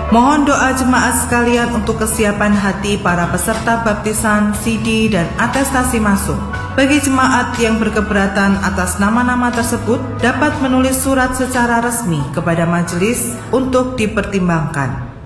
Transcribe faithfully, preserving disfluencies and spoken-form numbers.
Mohon doa jemaat sekalian untuk kesiapan hati para peserta baptisan, C D, dan atestasi masuk. Bagi jemaat yang berkeberatan atas nama-nama tersebut, dapat menulis surat secara resmi kepada majelis untuk dipertimbangkan.